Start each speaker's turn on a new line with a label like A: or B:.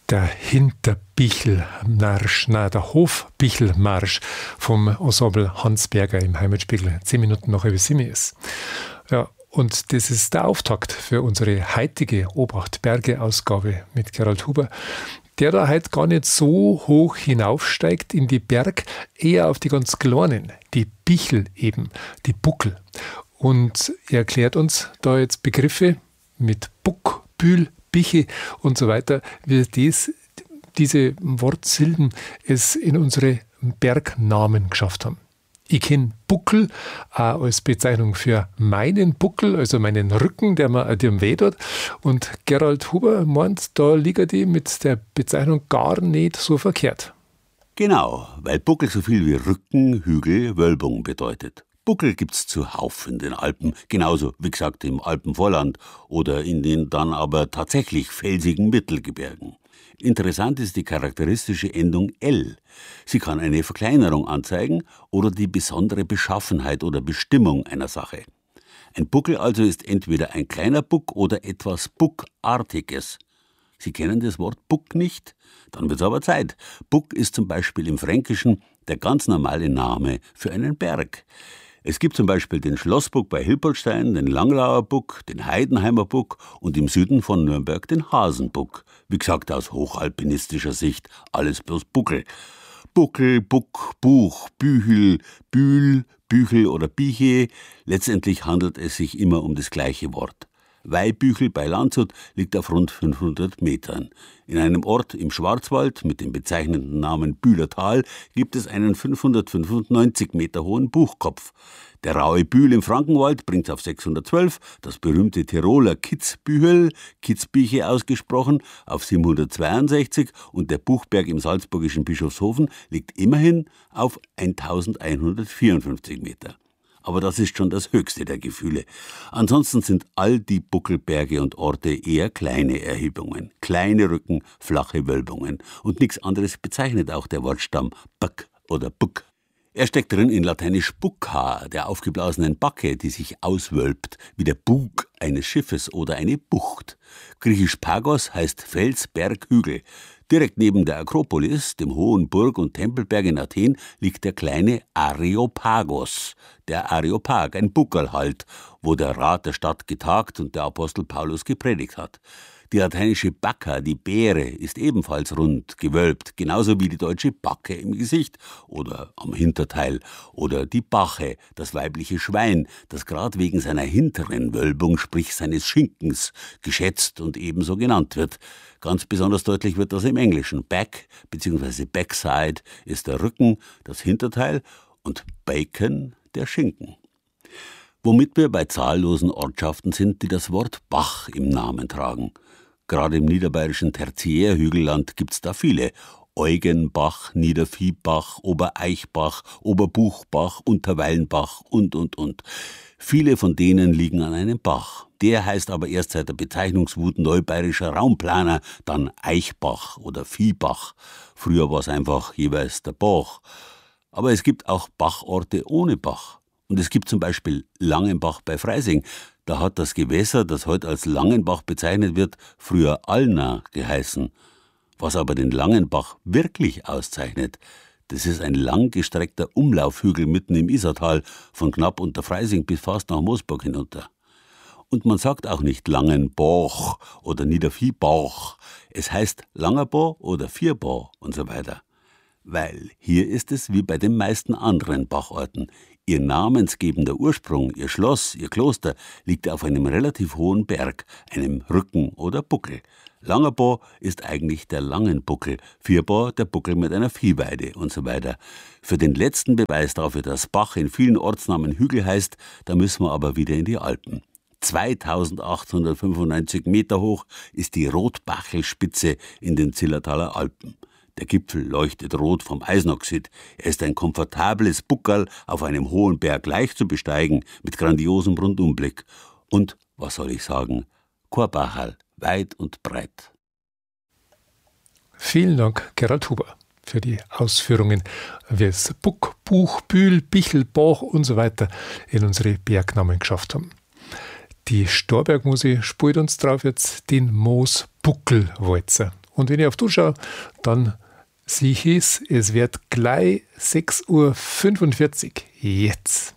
A: Der Hinterbichelmarsch, der Hofbichelmarsch vom Ensemble Hans Berger im Heimatspiegel, 10 Minuten nach über 7 ist. Ja, und das ist der Auftakt für unsere heutige Obacht-Berge-Ausgabe mit Gerald Huber, der da heute gar nicht so hoch hinaufsteigt in die Berg, eher auf die ganz kleinen, die Bichel eben, die Buckel. Und er erklärt uns da jetzt Begriffe mit Buck, Bühl, Biche und so weiter, wie diese Wortsilben es in unsere Bergnamen geschafft haben. Ich kenne Buckel auch als Bezeichnung für meinen Buckel, also meinen Rücken, der mir weh tut. Und Gerald Huber meint, da liegt die mit der Bezeichnung gar nicht so verkehrt.
B: Genau, weil Buckel so viel wie Rücken, Hügel, Wölbung bedeutet. Buckel gibt's zuhauf in den Alpen, genauso wie gesagt im Alpenvorland oder in den dann aber tatsächlich felsigen Mittelgebirgen. Interessant ist die charakteristische Endung L. Sie kann eine Verkleinerung anzeigen oder die besondere Beschaffenheit oder Bestimmung einer Sache. Ein Buckel also ist entweder ein kleiner Buck oder etwas Buckartiges. Sie kennen das Wort Buck nicht? Dann wird's aber Zeit. Buck ist zum Beispiel im Fränkischen der ganz normale Name für einen Berg. Es gibt zum Beispiel den Schlossbuck bei Hilpoltstein, den Langlauer Buck, den Heidenheimer Buck und im Süden von Nürnberg den Hasenbuck. Wie gesagt, aus hochalpinistischer Sicht alles bloß Buckel. Buckel, Buck, Buch, Büchel, Bühl, Büchel oder Biche. Letztendlich handelt es sich immer um das gleiche Wort. Weihbüchel bei Landshut liegt auf rund 500 Metern. In einem Ort im Schwarzwald mit dem bezeichnenden Namen Bühlertal gibt es einen 595 Meter hohen Buchkopf. Der raue Bühl im Frankenwald bringt es auf 612, das berühmte Tiroler Kitzbühel, Kitzbiche ausgesprochen, auf 762 und der Buchberg im salzburgischen Bischofshofen liegt immerhin auf 1154 Meter. Aber das ist schon das höchste der Gefühle. Ansonsten sind all die Buckelberge und Orte eher kleine Erhebungen, kleine Rücken, flache Wölbungen. Und nichts anderes bezeichnet auch der Wortstamm Back oder Buck. Er steckt drin in lateinisch Bucca, der aufgeblasenen Backe, die sich auswölbt, wie der Bug eines Schiffes oder eine Bucht. Griechisch Pagos heißt Fels, Berg, Hügel. Direkt neben der Akropolis, dem hohen Burg- und Tempelberg in Athen, liegt der kleine Areopagos, der Areopag, ein Buckerl halt, wo der Rat der Stadt getagt und der Apostel Paulus gepredigt hat. Die lateinische Bacca, die Beere, ist ebenfalls rund, gewölbt, genauso wie die deutsche Backe im Gesicht oder am Hinterteil oder die Bache, das weibliche Schwein, das gerade wegen seiner hinteren Wölbung, sprich seines Schinkens, geschätzt und ebenso genannt wird. Ganz besonders deutlich wird das im Englischen. Back bzw. Backside ist der Rücken, das Hinterteil und Bacon der Schinken. Womit wir bei zahllosen Ortschaften sind, die das Wort Bach im Namen tragen. Gerade im niederbayerischen Tertiärhügelland gibt's da viele. Eugenbach, Niederviehbach, Obereichbach, Oberbuchbach, Unterweilenbach und. Viele von denen liegen an einem Bach. Der heißt aber erst seit der Bezeichnungswut neubayerischer Raumplaner dann Eichbach oder Viehbach. Früher war es einfach jeweils der Bach. Aber es gibt auch Bachorte ohne Bach. Und es gibt zum Beispiel Langenbach bei Freising. Da hat das Gewässer, das heute als Langenbach bezeichnet wird, früher Allna geheißen. Was aber den Langenbach wirklich auszeichnet, das ist ein langgestreckter Umlaufhügel mitten im Isartal, von knapp unter Freising bis fast nach Moosburg hinunter. Und man sagt auch nicht Langenbach oder Niederviehbach. Es heißt Langerbach oder Vierbach und so weiter. Weil hier ist es wie bei den meisten anderen Bachorten. Ihr namensgebender Ursprung, ihr Schloss, ihr Kloster liegt auf einem relativ hohen Berg, einem Rücken oder Buckel. Langerbach ist eigentlich der Langenbuckel, Vierbach der Buckel mit einer Viehweide und so weiter. Für den letzten Beweis dafür, dass Bach in vielen Ortsnamen Hügel heißt, da müssen wir aber wieder in die Alpen. 2895 Meter hoch ist die Rotbachelspitze in den Zillertaler Alpen. Der Gipfel leuchtet rot vom Eisenoxid. Er ist ein komfortables Buckerl auf einem hohen Berg leicht zu besteigen, mit grandiosem Rundumblick. Und, was soll ich sagen, Korbacherl, weit und breit.
A: Vielen Dank, Gerald Huber, für die Ausführungen, wie es Buck, Buch, Bühl, Bichel, Bach und so weiter in unsere Bergnamen geschafft haben. Die Storbergmusik spielt uns drauf jetzt den Moosbuckelwalzer Und wenn ich auf die Uhr schaue, dann sehe ich es wird gleich 6:45 Uhr. Jetzt.